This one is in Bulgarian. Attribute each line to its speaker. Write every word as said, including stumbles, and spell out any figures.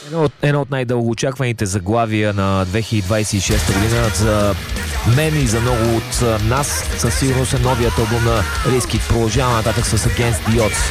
Speaker 1: Едно от, едно от най-дългоочакваните заглавия на две хиляди двадесет и шеста година за мен и за много от нас със сигурност е новият албум на Rizkid. Продължава нататък с Against the Odds.